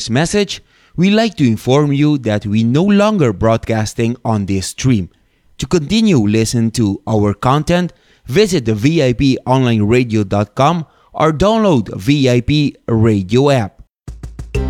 this message, we'd like to inform you that we no longer broadcasting on this stream. To continue listening to our content, visit the VIPonlineradio.com or download VIP Radio app.